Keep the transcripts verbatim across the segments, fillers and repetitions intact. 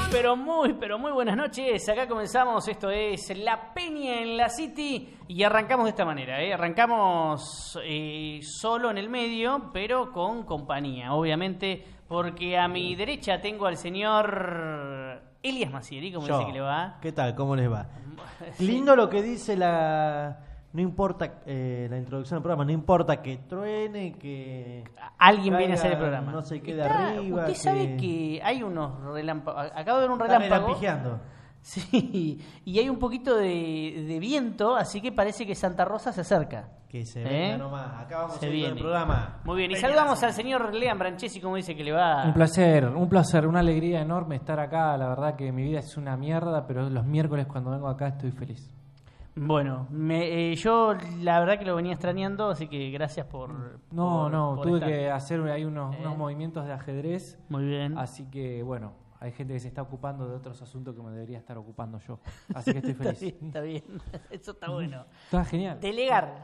pero muy, pero muy buenas noches. Acá comenzamos, esto es La Peña en la City y arrancamos de esta manera, ¿eh? Arrancamos eh, solo en el medio, pero con compañía, obviamente, porque a mi derecha tengo al señor Elías Massieri, ¿cómo Yo. dice que le va? ¿Qué tal? ¿Cómo les va? Sí. Lindo lo que dice la... No importa eh, la introducción del programa, no importa que truene, que... Alguien caiga viene a hacer el programa. No sé qué de Está- arriba. Usted que... sabe que hay unos relámpagos. Acabo de ver un Están relámpago. relampijeando. Sí, y hay un poquito de, de viento, así que parece que Santa Rosa se acerca. Que se ¿Eh? venga nomás. Acá vamos Se a ir con viene. el programa. Muy bien, y Peña saludamos Nazi. al señor Lean Branchesi, como dice que le va. Un placer, un placer, una alegría enorme estar acá. La verdad que mi vida es una mierda, pero los miércoles cuando vengo acá estoy feliz. Bueno, me, eh, yo la verdad que lo venía extrañando, así que gracias por. No, por- no, por tuve estar. que hacer ahí unos, Eh. unos movimientos de ajedrez, Muy bien. así que bueno, hay gente que se está ocupando de otros asuntos que me debería estar ocupando yo. Así que estoy Está feliz. bien, está bien. Eso está bueno. Está genial. Delegar.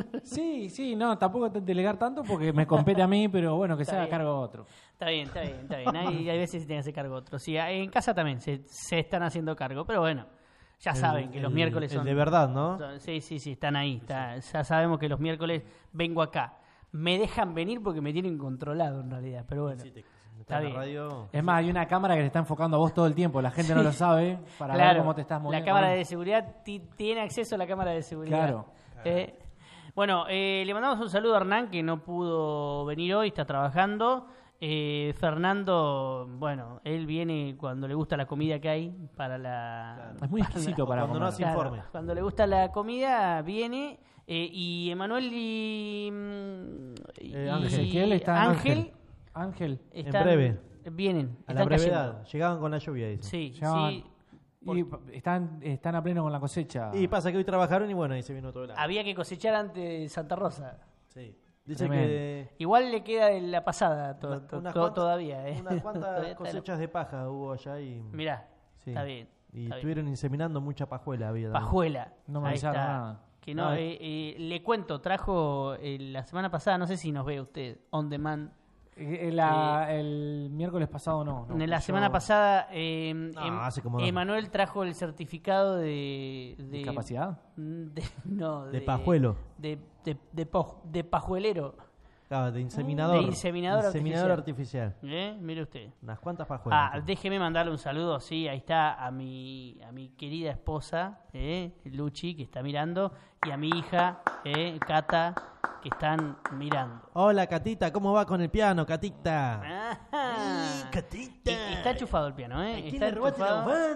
Sí, sí, no, tampoco te- delegar tanto porque me compete a mí, pero bueno, que Está se haga bien. cargo otro. Está bien, está bien, está bien. Hay, hay veces que se tiene que hacer cargo otro. Sí, en casa también se, se están haciendo cargo, pero bueno, ya saben El- que los el- miércoles son. El de verdad, ¿no? son- Sí, sí, sí, están ahí. Está, ya sabemos que los miércoles vengo acá. Me dejan venir porque me tienen controlado en realidad, pero bueno. Sí, te- Está en la bien. radio. Es más, hay una cámara que te está enfocando a vos todo el tiempo, la gente no lo sabe, para ver Claro, cómo te estás moviendo. la cámara de seguridad ti- tiene acceso a la cámara de seguridad. Claro. Eh, bueno, eh, le mandamos un saludo a Hernán, que no pudo venir hoy, está trabajando. Eh, Fernando, bueno, él viene cuando le gusta la comida que hay para la... Es muy exquisito para Cuando no comer. hace informe. Cuando le gusta la comida, viene. eh, y Emanuel y, mm, y- Eh, Ángel. Ezequiel está Ángel Ángel. están- breve. vienen. A la están brevedad. cayendo. Llegaban con la lluvia, dice. Sí, Llegaban. sí. Y p- están, están a pleno con la cosecha. Y pasa que hoy trabajaron y bueno, ahí se vino todo el año. Había que cosechar antes de Santa Rosa. Sí. Dice Tremendo. que Igual le queda de la pasada to- Una- to- unas to- cuantas- todavía. ¿eh? unas cuantas Todavía está cosechas de paja hubo allá y... lo- Mirá, Sí. está bien. Y está bien. estuvieron inseminando mucha pajuela. Había también. Pajuela. No me Ahí avisaron está. nada. Que no, No, eh, eh, le cuento, trajo eh, la semana pasada, no sé si nos ve usted, on demand. Eh, eh, la- el miércoles pasado no. no, En la yo- semana pasada, eh, No, em- hace como dos. Emanuel trajo el certificado de. de ¿Discapacidad? de- no, De pajuelo. De, de, de, poj- de pajuelero. Claro, de inseminador. De inseminador Inseminador artificial. ¿Eh? Mire usted. Unas cuantas pajuelas. Ah, déjeme mandarle un saludo, sí, ahí está, a mi, a mi querida esposa, eh, Luchi, que está mirando, y a mi hija, eh, Cata, que están mirando. Hola, Catita, ¿cómo va con el piano, Catita? Ajá. Ay, Catita. Y- está enchufado el piano, ¿eh? ¿A quién Está le robaste la enchufado.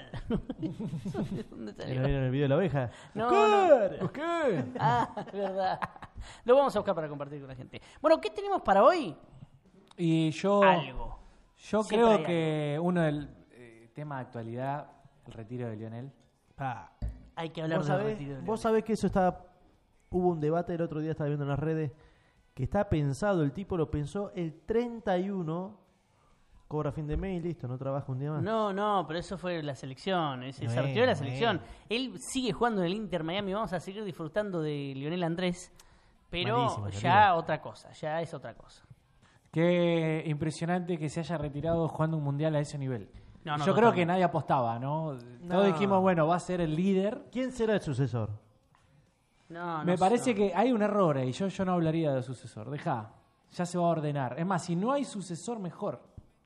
bufanda? ¿Dónde ¿Lo salió? vieron en el video de la oveja? No, Oscar, no. Oscar. Ah, verdad. Lo vamos a buscar para compartir con la gente. Bueno, ¿qué tenemos para hoy? Y yo, Algo. yo Siempre creo hay que uno del eh, tema de actualidad, el retiro de Lionel. Pa. Hay que hablar ¿Vos del sabés, retiro de vos Leonel. sabés que eso está... Hubo un debate el otro día, estaba viendo en las redes, que está pensado, el tipo lo pensó el treinta y uno, cobra fin de mes y listo, no trabaja un día más. No, no, pero eso fue la selección. ese- Se Bueno, retiró de la selección. bueno. Él sigue jugando en el Inter Miami. Vamos a seguir disfrutando de Lionel Andrés. Pero Malísimo, ya Lionel. otra cosa. Ya es otra cosa. Qué impresionante que se haya retirado jugando un mundial a ese nivel. No, no, yo creo totalmente. que nadie apostaba, ¿no? No. Todos dijimos, bueno, va a ser el líder. ¿Quién será el sucesor? No, no Me sé, parece no. que hay un error ahí. Yo, yo no hablaría de sucesor. Deja, ya se va a ordenar. Es más, si no hay sucesor, mejor.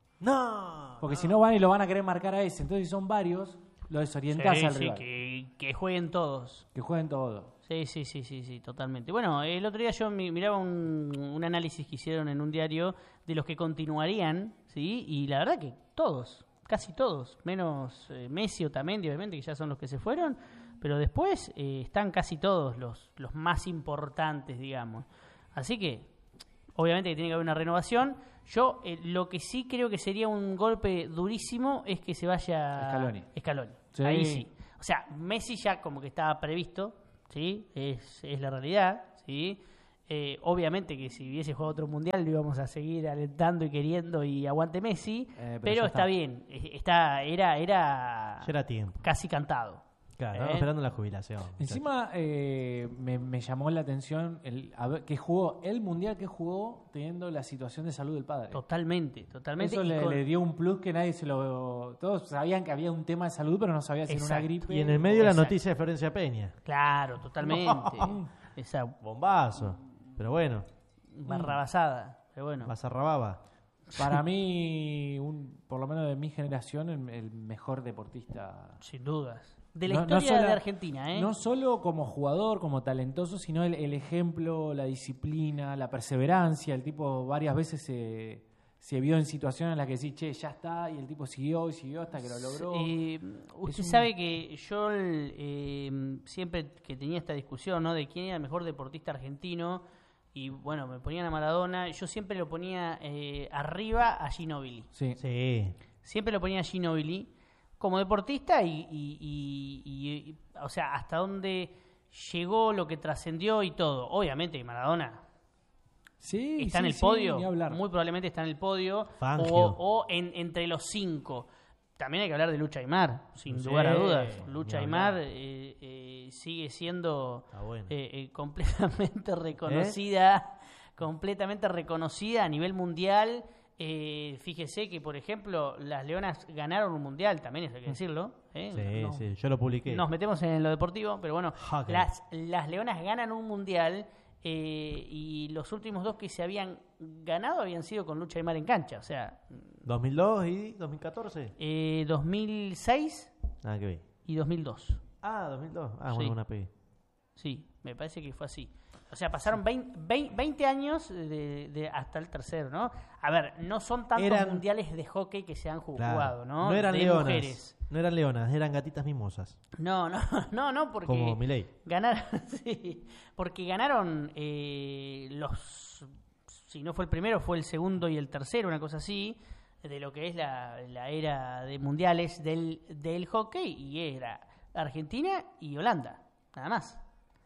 No. Porque si no van y lo van a querer marcar a ese. Entonces, si son varios, lo desorientás Sí, al sí, rival. que, que jueguen todos. Que jueguen todo. Sí, sí, sí, sí, sí, totalmente. Bueno, el otro día yo mi- miraba un, un análisis que hicieron en un diario de los que continuarían, ¿sí? Y la verdad que todos, casi todos, menos eh, Messi o Otamendi, obviamente, que ya son los que se fueron, pero después eh, están casi todos los, los más importantes, digamos. Así que, obviamente que tiene que haber una renovación. Yo eh, lo que sí creo que sería un golpe durísimo es que se vaya Scaloni. Scaloni. Sí. Ahí sí. O sea, Messi ya como que estaba previsto, ¿sí? Es, es la realidad, ¿sí? Eh, obviamente que si hubiese jugado otro mundial lo íbamos a seguir alentando y queriendo y aguante Messi, Eh, pero pero ya está está. bien, eh, está, era, era Ya era tiempo. casi cantado. Claro, ¿Eh? estamos esperando la jubilación. Encima eh, me, me llamó la atención el, a ver, que jugó el mundial que jugó teniendo la situación de salud del padre. Totalmente, totalmente. Eso Y le, con- le dio un plus que nadie se lo... Todos sabían que había un tema de salud, pero no sabían si era una Exacto. gripe. Y en el medio la Exacto. noticia de Florencia Peña. Claro, totalmente. Esa Bombazo. Pero bueno, barrabasada. Pero bueno, Bazarrababa. Para mí, un, por lo menos de mi generación, el, el mejor deportista. sin dudas. De la No- no historia sola- de Argentina, ¿eh? No solo como jugador, como talentoso, sino el, el ejemplo, la disciplina, la perseverancia. El tipo varias veces se, se vio en situaciones en las que decís, che, ya está, y el tipo siguió y siguió hasta que lo logró. Eh, usted un- sabe que yo eh, siempre que tenía esta discusión, ¿no? De quién era el mejor deportista argentino, y bueno, me ponían a Maradona, yo siempre lo ponía eh, arriba a Ginóbili. Sí. Sí. Siempre lo ponía a Ginóbili como deportista y, y- y- y- y- o sea, hasta dónde llegó, lo que trascendió y todo. Obviamente que Maradona Sí, está sí, en el sí, podio, ni hablar. muy probablemente está en el podio, Fangio. o, o en, entre los cinco. También hay que hablar de Lucha Aymar, sin Sí, lugar a dudas. ni Lucha hablar. Aymar eh, eh, sigue siendo Está bueno. eh, eh, completamente reconocida, completamente reconocida a nivel mundial. Eh, fíjese que, por ejemplo, las Leonas ganaron un mundial, también eso hay que decirlo. ¿eh? Sí, No- sí, yo lo publiqué. nos metemos en lo deportivo, pero bueno, Hacker. las, las Leonas ganan un mundial eh, y los últimos dos que se habían ganado habían sido con Lucha Aymar en cancha. O sea, dos mil dos y dos mil catorce. eh, dos mil seis Nada que ver. y dos mil dos. Ah, dos mil dos. Ah, Sí. bueno, una pegué. Sí, me parece que fue así. O sea, pasaron veinte, veinte años de, de hasta el tercero, ¿no? A ver, no son tantos Eran- mundiales de hockey que se han ju- Claro. jugado, ¿no? eran de leonas. mujeres. No eran leonas, eran gatitas mimosas. No, no, no, no, porque Como Milei. ganaron, sí, porque ganaron eh, los, si no fue el primero, fue el segundo y el tercero, una cosa así, de lo que es la, la era de mundiales del, del hockey, y era Argentina y Holanda, nada más.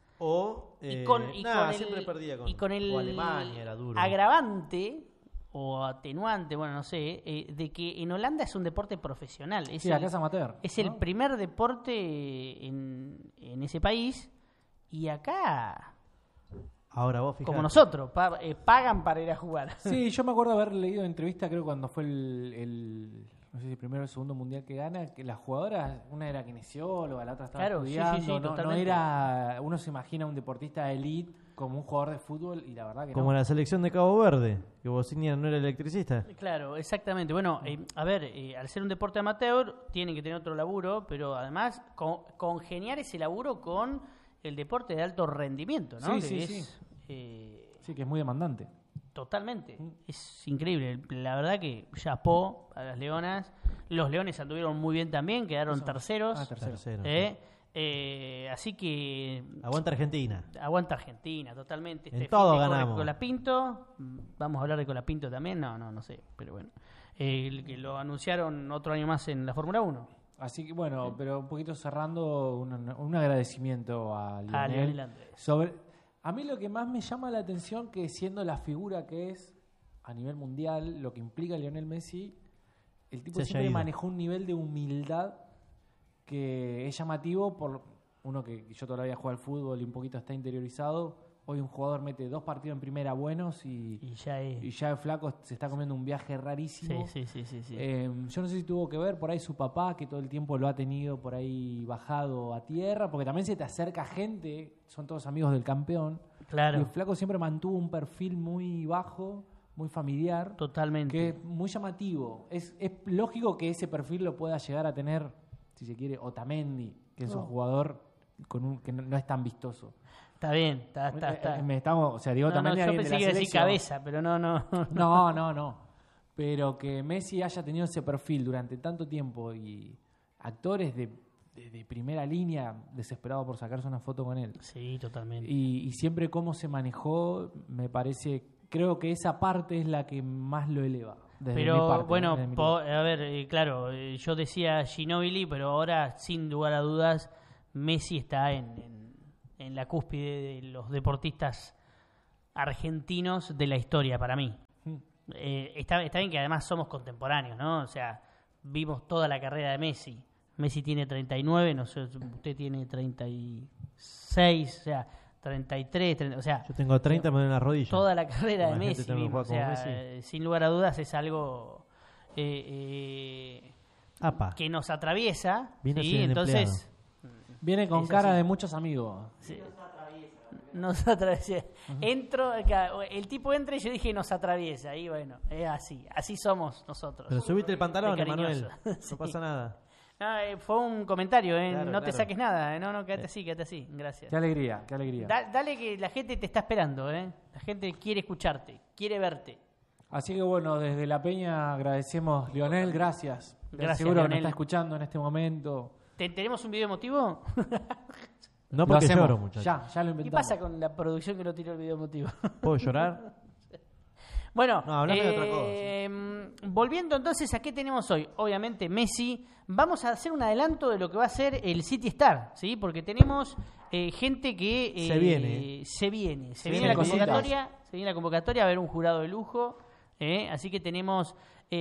O. Y eh, con, y nah, con siempre el, perdía con, y con el o Alemania, era duro. agravante o atenuante, bueno, no sé, eh, de que en Holanda es un deporte profesional. Es Sí, el, acá es amateur. es ¿no? el primer deporte en, en ese país, y acá, Ahora vos fijate. como nosotros, pa- eh, pagan para ir a jugar. Sí, yo me acuerdo haber leído entrevista, creo cuando fue el, el- no sé si el primero o el segundo mundial que gana, que las jugadoras, una era kinesióloga, la otra estaba Claro, sí, sí, estudiando, sí, no- no, totalmente. era, uno se imagina un deportista de elite como un jugador de fútbol y la verdad que Como no. la selección de Cabo Verde, que Bosnia no era electricista. Claro, exactamente. Bueno, eh, a ver, eh, al ser un deporte amateur, tienen que tener otro laburo, pero además con, congeniar ese laburo con el deporte de alto rendimiento, ¿no? Sí, Que sí, es, sí. eh, Sí, que es muy demandante. totalmente. Es increíble. La verdad que chapó a las leonas. Los leones anduvieron muy bien también, quedaron terceros. Ah, tercero. Tercero. ¿eh? Eh, así que Aguanta Argentina. aguanta Argentina, totalmente. En Este todo fin de corre ganamos. Colapinto. Vamos a hablar de Colapinto también. No, no, no sé. Pero bueno. Eh, el que lo anunciaron otro año más en la Fórmula uno. Así que bueno, pero un poquito cerrando, un, un agradecimiento a Lionel. A Lionel Andrés. Sobre, a mí lo que más me llama la atención, que siendo la figura que es a nivel mundial, lo que implica Lionel Messi, el tipo Se haya siempre ido. manejó un nivel de humildad que es llamativo por uno que yo todavía juego al fútbol y un poquito está interiorizado. Hoy un jugador mete dos partidos en primera buenos y, Y ya es. y ya el flaco se está comiendo un viaje rarísimo. Sí, sí, sí, sí. sí. Eh, yo no sé si tuvo que ver por ahí su papá, que todo el tiempo lo ha tenido por ahí bajado a tierra, porque también se te acerca gente, son todos amigos del campeón. Claro. Y el flaco siempre mantuvo un perfil muy bajo, muy familiar, Totalmente. que es muy llamativo. Es, es lógico que ese perfil lo pueda llegar a tener, si se quiere, Otamendi, que es un jugador con un, que no, no es tan vistoso. Está bien, está, está, Eh, está. eh, me estamos, o sea, digo No, no, Otamendi yo alguien de pensé la que iba a decir selección. cabeza, pero no, no. No, no, no. Pero que Messi haya tenido ese perfil durante tanto tiempo y actores de, de, de primera línea desesperados por sacarse una foto con él. Sí, totalmente. Y, y siempre cómo se manejó, me parece, creo que esa parte es la que más lo eleva. Desde mi Pero parte, bueno, desde mi po- lugar. a ver, eh, claro, eh, yo decía Ginóbili, pero ahora sin lugar a dudas Messi está en, en, en la cúspide de los deportistas argentinos de la historia para mí. Mm. Eh, está, está bien que además somos contemporáneos, ¿no? O sea, vimos toda la carrera de Messi. Messi tiene treinta y nueve, no sé, usted tiene treinta y seis, o sea, treinta y tres, treinta, o sea, Yo tengo treinta, me duele la rodilla. toda la carrera de Imagínate Messi, tener que vimos, o jugar como sea, Messi. eh, sin lugar a dudas es algo eh, eh, Apa. que nos atraviesa, Vino ¿sí? sin el Entonces Viene con Es cara así. de muchos amigos. sí, nos atraviesa. Entro, el tipo entra y yo dije nos atraviesa, y bueno, es así, así somos nosotros. Pero subiste el pantalón, De Emanuel. cariñoso. Sí. No pasa nada. No, eh, fue un comentario, ¿eh? Claro, no te claro. saques nada, ¿eh? No, no, quédate así, quédate así, gracias. Qué alegría, qué alegría. Da- dale que la gente te está esperando, ¿eh? La gente quiere escucharte, quiere verte. Así que bueno, desde La Peña agradecemos, Lionel, gracias. Gracias, Seguro que Lionel. nos está escuchando en este momento. ¿Te- ¿Tenemos un video emotivo? No Lo porque hacemos. lloro, muchachos. Ya, ya lo ¿Qué inventamos. pasa con la producción que no tiró el video emotivo? ¿Puedo llorar? Bueno, No, hablame de otra eh, volviendo entonces a qué tenemos hoy. Obviamente Messi. Vamos a hacer un adelanto de lo que va a ser el City Star, ¿sí? Porque tenemos eh, gente que eh, Se viene. se viene, se, Se viene vienen la cositas. convocatoria, se viene la convocatoria a ver un jurado de lujo, ¿eh? Así que tenemos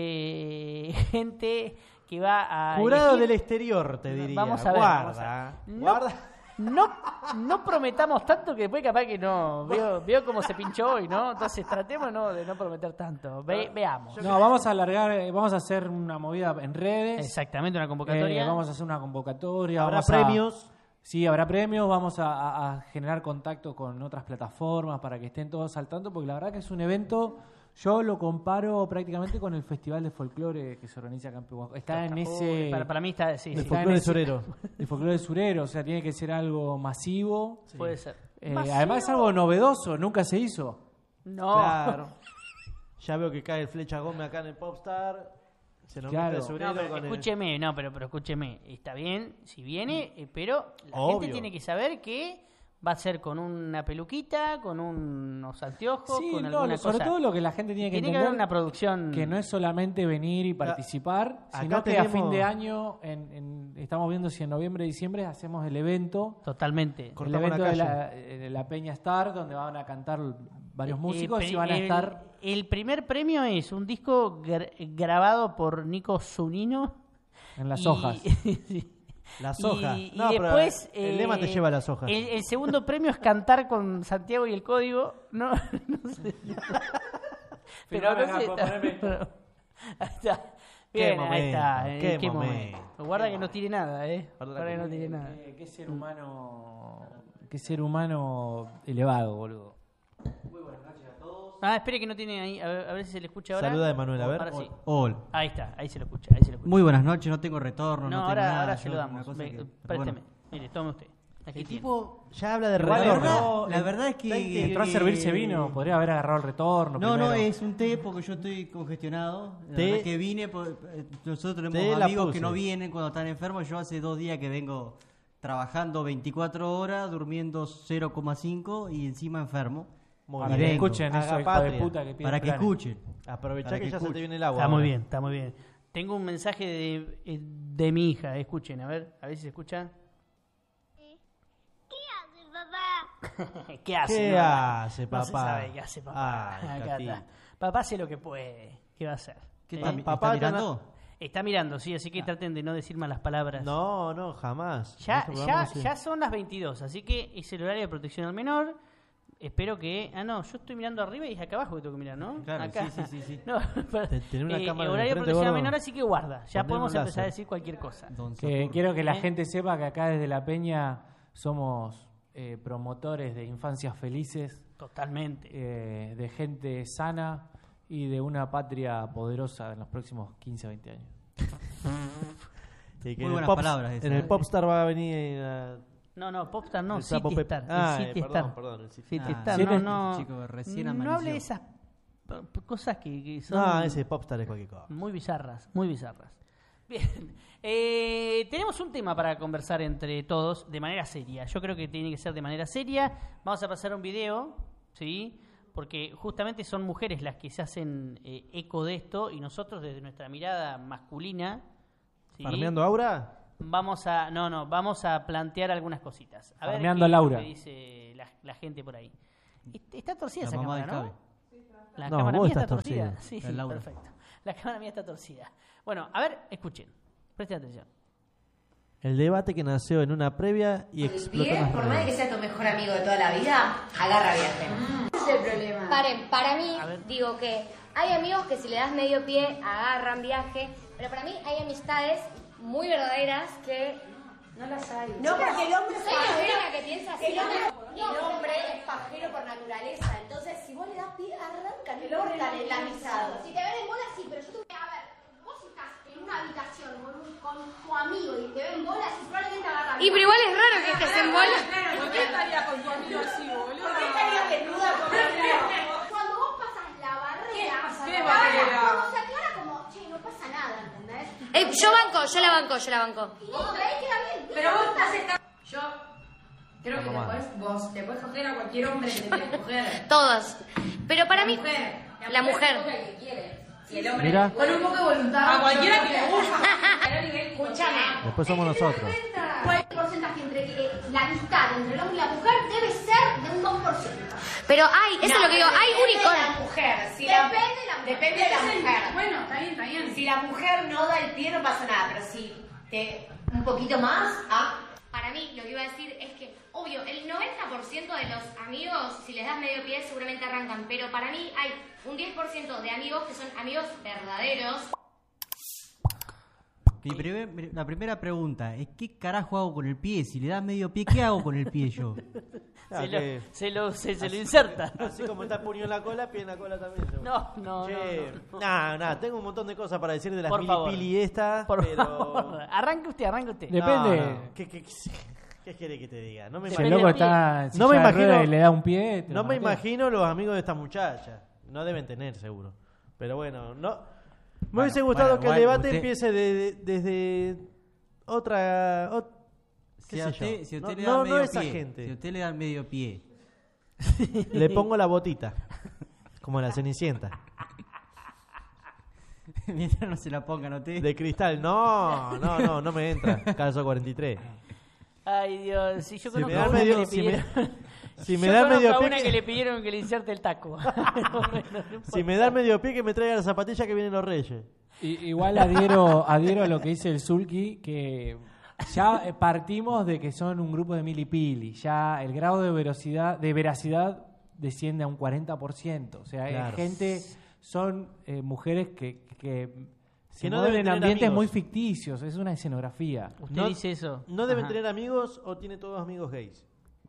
eh, gente que va a Jurado elegir. del exterior, te diría. Vamos a ver, Guarda. vamos a ver. No, Guarda. No, no prometamos tanto que después capaz que no. Veo, veo cómo se pinchó hoy, ¿no? Entonces tratemos no, de no prometer tanto. Ve- veamos. No, vamos a alargar, eh, vamos a hacer una movida en redes. Exactamente, una convocatoria. Eh, vamos a hacer una convocatoria. Habrá vamos a- premios. Sí, habrá premios. Vamos a, a- a generar contacto con otras plataformas para que estén todos al tanto, porque la verdad que es un evento. Yo lo comparo prácticamente con el Festival de Folclore que se organiza acá en Pehuajó. Está en Uy, ese. para, para mí está, sí, El sí, está en folclore ese- surero. El folclore surero, o sea, tiene que ser algo masivo. puede ser. Eh, Masivo. además es algo novedoso, nunca se hizo. No. Claro. Ya veo que cae el Flecha Gómez acá en el Popstar. Se nos Claro. mete el No, surero pero con el- escúcheme, no, pero, pero escúcheme, está bien si viene, eh, pero la Obvio. gente tiene que saber que va a ser con una peluquita, con unos anteojos, Sí, con no, alguna lo- sobre cosa. todo lo que la gente tiene que Tiene que entender. haber una producción. Que no es solamente venir y participar, Acá sino que a tenemos- fin de año, en, en- estamos viendo si en noviembre, diciembre, hacemos el evento, Totalmente. el Cortamos evento la de calle. la, de la Peña Star, donde van a cantar varios Eh, músicos pri- y van a el, estar el primer premio es un disco gra- grabado por Nico Zunino. en las y- hojas. sí. Las Y- hojas. Y, No, pero después. el eh, lema te lleva a las hojas. El, el segundo premio es cantar con Santiago y el código. No, no sé. Pero Firmame no acá, sé. poneme esto. Ahí está. Qué Bien, ahí momento, está. eh, qué qué momento. momento. Guarda que no tire nada, ¿eh? Guarda Guarda que que- no tire nada. Qué, qué ser humano, qué ser humano elevado, boludo. Ah, espere que no tiene ahí. A ver, a ver si se le escucha ahora. Saluda a Emanuel, a ver. Ahora sí. Hola. Ahí está, ahí se lo escucha. Ahí se lo escucha. Muy buenas noches, no tengo retorno, No, no, tengo ahora, nada. ahora yo- se lo una damos. cosa Ve, que- pero présteme. bueno. Mire, tome usted. Aquí El tiene. tipo, Ya habla de Igual, retorno. la no, la verdad es que... Entró a servirse vino, podría haber agarrado el retorno. No, no, primero. es un té porque yo estoy congestionado. La Té- verdad que vine, por- eh, nosotros té tenemos la amigos puse. que no vienen cuando están enfermos. Yo hace dos días que vengo trabajando veinticuatro horas, durmiendo cero coma cinco y encima enfermo. Muy Para bien. que escuchen Haga eso, hijo de patria. puta que piden Para que planes. escuchen. Aprovechá Para que, que ya se te escuche. viene el agua. Está muy ahora. bien, está muy bien. Tengo un mensaje de, eh, de mi hija, escuchen, a ver, a ver si se escucha. ¿Qué hace, ¿Qué papá? hace, No se papá? sabe qué hace papá. Ay, Acá Cati. está. Papá hace lo que puede. ¿Qué va a hacer? ¿Qué ¿Eh? está, mi- papá está ya no- mirando? Está mirando, sí, así que traten de no decir malas palabras. No, no, jamás. Ya, En este ya, programa sí. ya son las veintidós, así que es el horario de protección al menor. Espero que... Ah, no, yo estoy mirando arriba y es acá abajo que tengo que mirar, ¿no? Claro, acá. sí, sí, sí, sí. No, para- Te- tener una eh, cámara en horario de el frente, protección al gordo. menor, así que guarda. Ya Poneme podemos un empezar a láser. decir cualquier cosa. Don Que Saturno. quiero que la ¿Eh? gente sepa que acá desde La Peña somos eh, promotores de infancias felices, Totalmente. eh, de gente sana y de una patria poderosa en los próximos quince a veinte años. Y que Muy en el buenas Pops- palabras esas, En el ¿eh? Popstar va a venir eh, No, no, Popstar no, el sapo City Pepe. Star. Ah, el eh, City perdón, Star. perdón, el City City Ah, Star, sí, no, es- no. chico, recién no amaneció. hable de esas p- p- cosas que, que son No, ese Popstar es cualquier cosa. muy bizarras, muy bizarras. Bien, eh, tenemos un tema para conversar entre todos de manera seria. Yo creo que tiene que ser de manera seria. Vamos a pasar un video, ¿sí? Porque justamente son mujeres las que se hacen eh, eco de esto y nosotros desde nuestra mirada masculina, ¿sí? ¿Farmeando Aura? Vamos a, no, no, vamos a plantear algunas cositas. A ver Farmeando qué a es lo Laura. que dice la, la gente por ahí. Est- Está torcida La esa mamá cámara, del ¿no? Cabe. La No, cámara vos mía está estás torcida. torcida. Sí, La sí, Laura. perfecto. La cámara mía está torcida. Bueno, a ver, escuchen. Presten atención. El debate que nació en una previa y explotó en las Por más de que redes. sea tu mejor amigo de toda la vida, agarra viaje. Ese es el problema. Paren, para mí, digo que hay amigos que si le das medio pie agarran viaje, pero para mí hay amistades muy verdaderas que No las hay. No, porque el hombre es soy la pajero. única que piensa así. El hombre, el hombre es pajero por naturaleza. Entonces, si vos le das pie, arranca, no importa el amistad. Si te ven en bola, sí, pero yo te... A ver, vos estás en una habitación con, un- con tu amigo y te ven bolas y probablemente agarran... Y pero igual es raro que estés en bola. ¿Por qué estaría con tu amigo así, boludo? ¿Por qué estarías desnuda con el amigo? Cuando vos pasas la barrera, ¿Qué la barrera? como se aclara como, che, no pasa nada, ¿entendés? Eh, yo banco, yo la banco, yo la banco. Y listo, ahí queda bien. Pero vos estás... esta- Yo creo que Vamos, después vos te puedes coger a cualquier hombre que te quieras coger. Todos. Pero para mí, Mujer. la mujer. coge al que quiere. Y el hombre Mira. con un poco de voluntad. A cualquiera que le gusta. Escúchame. Después somos nosotros. ¿Cuál es el porcentaje entre eh, la amistad entre el hombre y la mujer? Debe ser de un dos por ciento. Pero hay, eso es lo que digo, hay un Depende de la icono. mujer. Si la, Depende de la mujer. Depende de la mujer. Bueno, está bien, está bien. Si la mujer no da el pie, no pasa nada. Pero si te, un poquito más, ah, Para mí, lo que iba a decir es que, obvio, el noventa por ciento de los amigos, si les das medio pie, seguramente arrancan. Pero para mí hay un diez por ciento de amigos que son amigos verdaderos. Mi primer- la primera pregunta es: ¿qué carajo hago con el pie? Si le das medio pie, ¿qué hago con el pie yo? Ah, se, que- lo, se, lo, se, se lo inserta. Así como está el puño en la cola, pie en la cola también. seguro. No, no, Che, no, no. nah, nah, tengo un montón de cosas para decir de las Por favor. milipili esta, Por pero... favor. Arranque usted, arranque usted. De- Depende. No, no. ¿Qué, qué, qué quiere que te diga? No me Si Depende el imagino, loco del pie. está en No me silla de ruedas imagino- y le da un pie. te no lo me maté. imagino los amigos de esta muchacha. No deben tener, seguro. Pero bueno, no... Me Bueno, hubiese gustado bueno, que el igual debate usted- empiece de- de- desde otra... ot- Si qué a sé usted, yo. si a No- usted le no, dan no medio esa pie, gente. si a usted le dan medio pie, Le pongo la botita. Como la Cenicienta. mientras no se la pongan, ¿no te? De cristal. No, no, no, no me entra. Calzo cuarenta y tres. Ay, Dios, si yo Si me conozco da a una medio- que le si me- pidieron... Si me yo da conozco medio a pie una que- que le pidieron que le inserte el taco. Bueno, no importa. Si me da el medio pie, que me traiga la zapatilla que vienen los reyes. I- Igual adhiero, adhiero a lo que dice el Zulki, que ya eh, partimos de que son un grupo de milipili. Ya el grado de veracidad, de veracidad desciende a un cuarenta por ciento. O sea, hay Claro. gente, son eh, mujeres que, que se Que no mueven deben en tener ambientes amigos. muy ficticios. Es una escenografía. Usted No- dice eso. ¿No deben Ajá. tener amigos o tiene todos amigos gays?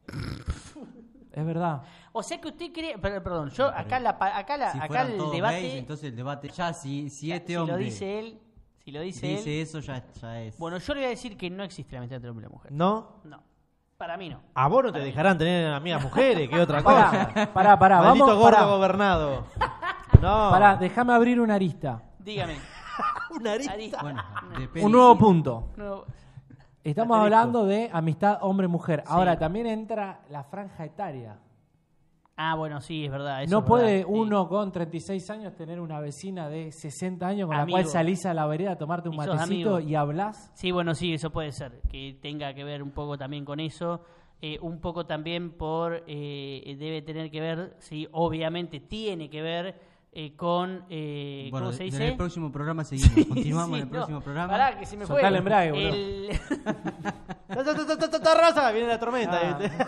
Es verdad. O sea que usted cree... per- Perdón, yo acá, la, pa- acá, la, Si acá fueran el todos debate... gays, entonces el debate ya, si, si este si hombre lo dice él... Si lo dice, dice él... eso, ya, ya es. Bueno, yo le voy a decir que no existe la amistad entre el hombre y la mujer. ¿No? No. Para mí no. A vos no te dejarán tener amigas mujeres, que otra cosa. Pará, pará, pará. Maldito Vamos, gordo pará. gobernado. No. Pará, déjame abrir una arista. Dígame. Una arista. Arista. Bueno, depende. Un nuevo punto. No, Estamos Asterisco. hablando de amistad hombre-mujer. Ahora, también entra la franja etaria. Ah, bueno, sí, es verdad. eso No es puede verdad, sí. uno con treinta y seis años tener una vecina de sesenta años con la Amigo. cual salís a la vereda a tomarte un Y sos matecito amigo. y hablas. Sí, bueno, sí, eso puede ser. Que tenga que ver un poco también con eso. Eh, un poco también por... eh, debe tener que ver, sí, obviamente tiene que ver eh, con... Eh, Bueno, ¿Cómo se en dice? el próximo programa seguimos. Continuamos Sí, en el no, próximo programa. Pará, que se me fue. Soltá el embrague, boludo. El- Ta, ta, ta, ta, ta, ta, ta, Rosa, viene la tormenta. Ah. ¿viste?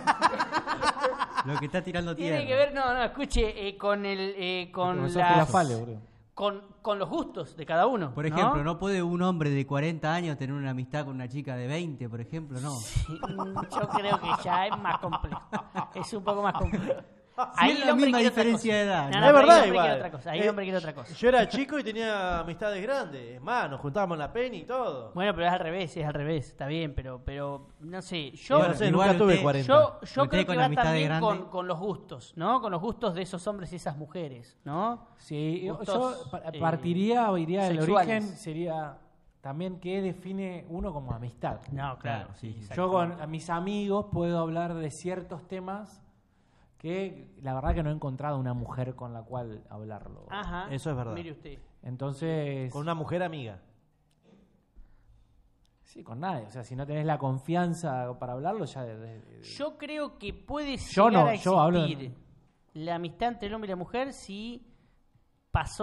Lo que está tirando tierra. Tiene que ver, no, no, escuche, eh, con el... eh, con Como sos las- Girafale, boludo. con, con los gustos de cada uno. Por ejemplo, ¿no? puede un hombre de cuarenta años tener una amistad con una chica de veinte, por ejemplo? No. Mm, Yo creo que ya es más complejo. Es un poco más complejo. Si es la el hombre misma quiere otra diferencia cosa. de edad, No, ¿no? no, Es pero verdad, ahí el hombre igual. quiere otra cosa. Ahí el Eh, hombre quiere otra cosa. Yo era chico y tenía amistades grandes. Es más, nos juntábamos en la Penny y todo. Bueno, pero es al revés, es al revés. Está bien, pero, pero no sé. Yo, Yo no sé, igual nunca tuve usted- cuarenta. yo, yo Usted creo con que va amistades también grandes. con, con los gustos, ¿no? Con los gustos de esos hombres y esas mujeres, ¿no? Sí, yo- Gustos, yo pa- eh, partiría o iría del sexuales. origen, sería también qué define uno como amistad. No, claro. Claro, sí, sí. Yo con a mis amigos puedo hablar de ciertos temas que la verdad que no he encontrado una mujer con la cual hablarlo. Ajá. Eso es verdad. Mire usted. Entonces, Con una mujer amiga. sí, con nadie. O sea, si no tenés la confianza para hablarlo, ya... de- de- de- Yo creo que puede Yo llegar no, a yo hablo de- existir la amistad entre el hombre y la mujer si pasó